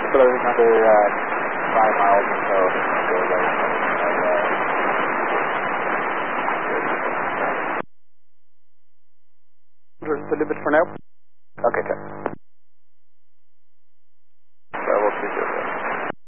closing under 5 miles or so. Just a little bit for now.